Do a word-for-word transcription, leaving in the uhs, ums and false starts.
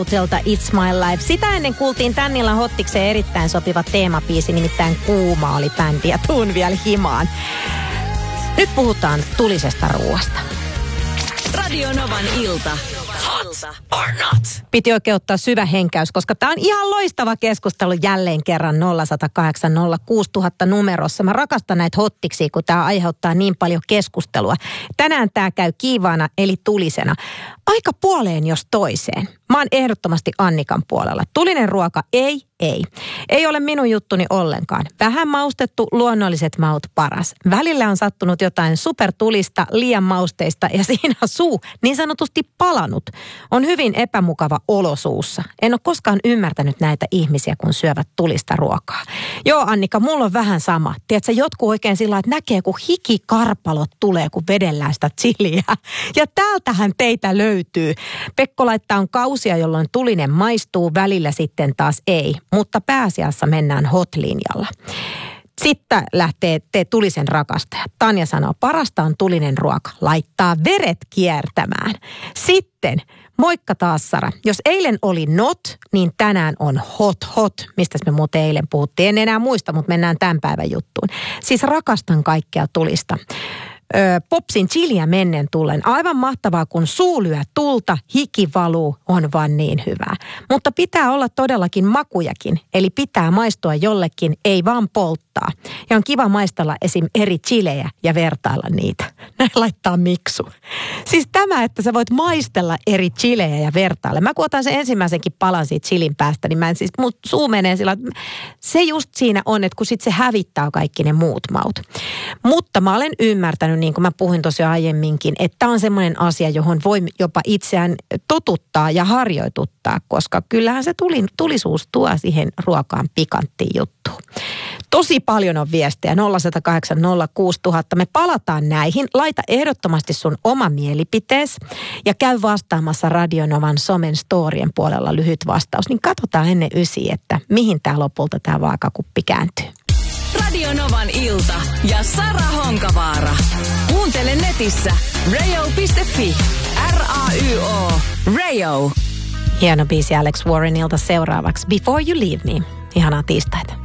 Telta It's My Life. Sitä ennen kuultiin tän illan hottikseen erittäin sopiva teemapiisi, nimittäin Kuuma oli bändi ja tuun vielä himaan. Nyt puhutaan tulisesta ruoasta. Radio Novan ilta. Hot or not? Piti oikein ottaa syvä henkäys, koska tää on ihan loistava keskustelu jälleen kerran nolla yksi nolla kahdeksan nolla kuusi nolla nolla nolla numerossa. Mä rakastan näitä hottiksia, kun tää aiheuttaa niin paljon keskustelua. Tänään tää käy kiivaana eli tulisena. Aika puoleen jos toiseen. Mä oon ehdottomasti Annikan puolella. Tulinen ruoka ei, ei. Ei ole minun juttuni ollenkaan. Vähän maustettu, luonnolliset maut paras. Välillä on sattunut jotain supertulista, liian mausteista ja siinä suu niin sanotusti palanut. On hyvin epämukava olo suussa. En ole koskaan ymmärtänyt näitä ihmisiä, kun syövät tulista ruokaa. Joo, Annika, mulla on vähän sama. Tiedätkö, jotkut oikein sillä, että näkee, kun hikikarpalot tulee, kun vedellään sitä chiliä. Ja täältähän teitä löytyy. Pekko laittaa on kausia, jolloin tulinen maistuu, välillä sitten taas ei. Mutta pääasiassa mennään hot-linjalla. Sitten lähtee te tulisen rakastaja. Tanja sanoo, parasta on tulinen ruoka. Laittaa veret kiertämään. Sitten, moikka taas Sara. Jos eilen oli not, niin tänään on hot hot. Mistä me muuten eilen puhuttiin? En enää muista, mutta mennään tämän päivän juttuun. Siis rakastan kaikkea tulista. Öö, popsin chiliä mennen tullen. Aivan mahtavaa, kun suu lyö tulta, hiki valuu, on vaan niin hyvää. Mutta pitää olla todellakin makujakin, eli pitää maistua jollekin, ei vaan polttaa. Ja on kiva maistella esim. Eri chilejä ja vertailla niitä. Näin laittaa Miksu. Siis tämä, että sä voit maistella eri chilejä ja vertailla. Mä kun otan sen ensimmäisenkin palan siitä chilin päästä, niin mä en siis, mut suu menee sillä, että se just siinä on, että kun sit se hävittää kaikki ne muut maut. Mutta mä olen ymmärtänyt, niin kuin mä puhuin tosiaan aiemminkin, että tämä on semmoinen asia, johon voi jopa itseään totuttaa ja harjoituttaa, koska kyllähän se tuli, tulisuus tuo siihen ruokaan pikanttiin juttuun. Tosi paljon on viestejä, nolla yksi nolla kahdeksan nolla kuusi nolla nolla nolla. Me palataan näihin. Laita ehdottomasti sun oma mielipitees ja käy vastaamassa Radio Novan somen storien puolella lyhyt vastaus. Niin katsotaan ennen ysiä, että mihin tää lopulta tää vaakakuppi kääntyy. Radio Novan ilta ja Sara Honkavaara. Kuuntele netissä radio piste fi. R A Y O. Radio. Hieno biisi Alex Warrenilta seuraavaksi. Before You Leave Me. Ihanaa tiistaita.